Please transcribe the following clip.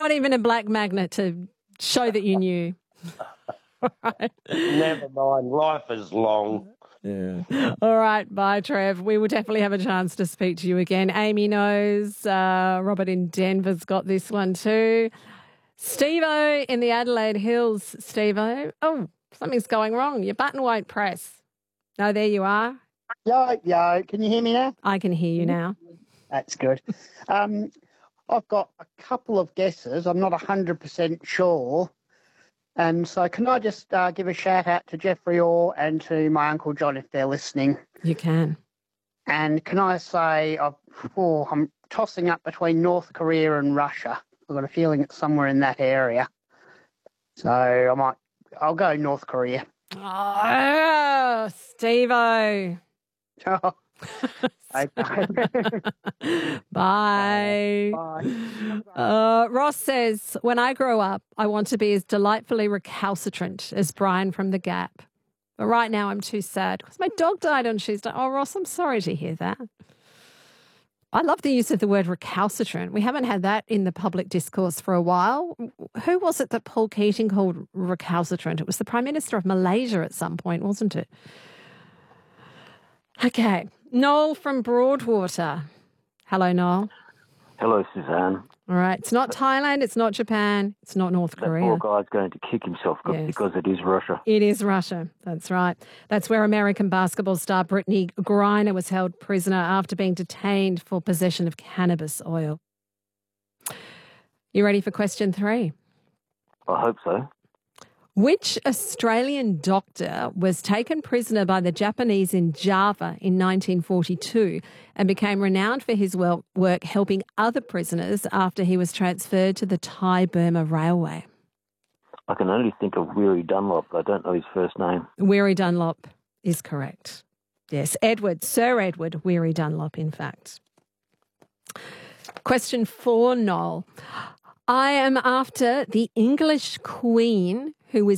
Not even a black magnet to show that you knew. Right. Never mind. Life is long. Yeah. All right. Bye, Trev. We will definitely have a chance to speak to you again. Amy knows. Robert in Denver's got this one too. Steve-O in the Adelaide Hills. Steve-O. Oh, something's going wrong. Your button won't press. No, there you are. Yo, can you hear me now? I can hear you now. That's good. I've got a couple of guesses. I'm not 100% sure. And so can I just give a shout out to Jeffrey Orr and to my Uncle John if they're listening? You can. And can I say I'm tossing up between North Korea and Russia. I've got a feeling it's somewhere in that area. So I'll go North Korea. Oh, Steve-O. Oh. Bye. Ross says, when I grow up, I want to be as delightfully recalcitrant as Brian from The Gap. But right now I'm too sad because my dog died on Tuesday. Oh, Ross, I'm sorry to hear that. I love the use of the word recalcitrant. We haven't had that in the public discourse for a while. Who was it that Paul Keating called recalcitrant? It was the Prime Minister of Malaysia at some point, wasn't it? Okay. Noel from Broadwater. Hello, Noel. Hello, Suzanne. All right. It's not Thailand. It's not Japan. It's not North Korea. That poor guy's going to kick himself because it is Russia. It is Russia. That's right. That's where American basketball star Brittany Griner was held prisoner after being detained for possession of cannabis oil. You ready for question 3? I hope so. Which Australian doctor was taken prisoner by the Japanese in Java in 1942 and became renowned for his work helping other prisoners after he was transferred to the Thai-Burma Railway? I can only think of Weary Dunlop. I don't know his first name. Weary Dunlop is correct. Yes, Sir Edward Weary Dunlop, in fact. Question 4, Noel. I am after the English Queen who was